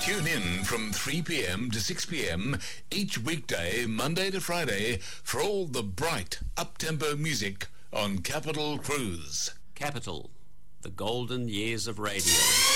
Tune in from 3 p.m. to 6 p.m. each weekday, Monday to Friday, for all the bright, up-tempo music on Capital Cruise. Capital, the golden years of radio.